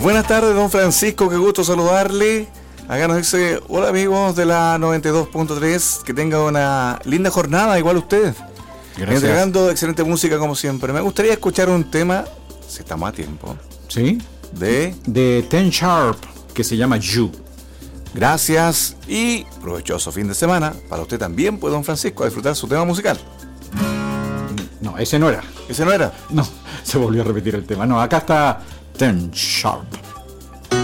Buenas tardes, don Francisco, qué gusto saludarle. Acá nos dice, hola amigos de la 92.3, que tenga una linda jornada, igual usted. Gracias. Entregando excelente música como siempre. Me gustaría escuchar un tema, si estamos a tiempo, ¿Sí? De Ten Sharp, que se llama You. Gracias y provechoso fin de semana para usted también, pues don Francisco, a disfrutar su tema musical. No, ese no era. ¿Ese no era? No, se volvió a repetir el tema. No, acá está Ten Sharp.